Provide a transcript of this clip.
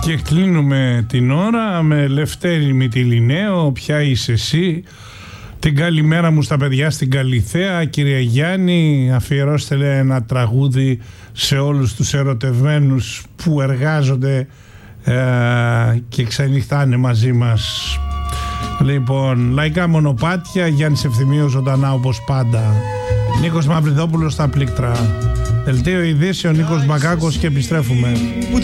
Και κλείνουμε την ώρα με Λευτέρη Μητυλινέο, ποια είσαι εσύ. Την καλημέρα μου στα παιδιά στην Καλιθέα. Κύριε Γιάννη, αφιερώστε ένα τραγούδι σε όλους τους ερωτευμένους που εργάζονται και ξενυχτάνε μαζί μας. Λοιπόν, λαϊκά μονοπάτια, Γιάννης Ευθυμίου ζωντανά όπως πάντα. Νίκος Μαυριδόπουλος στα πλήκτρα. Δελτίο ειδήσεων, Νίκος Μπακάκος και επιστρέφουμε.